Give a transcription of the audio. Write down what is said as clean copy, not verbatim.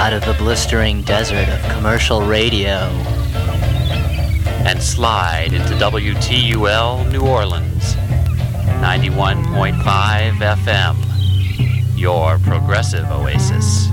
out of the blistering desert of commercial radio and slide into WTUL New Orleans, 91.5 FM, your progressive oasis.